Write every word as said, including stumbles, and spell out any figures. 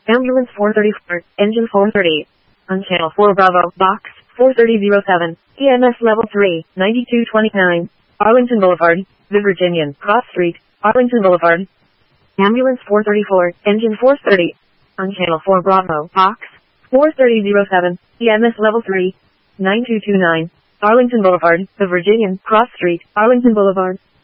Ambulance four thirty-four, engine four thirty. On channel four Bravo, box four thirty oh seven, E M S level three, ninety-two twenty-nine. Arlington Boulevard, the Virginian, Cross Street, Arlington Boulevard. Ambulance four thirty-four, engine four thirty. On channel four Bravo, box four thirty oh seven, E M S level three, nine two two nine. Arlington Boulevard, the Virginian, Cross Street, Arlington Boulevard.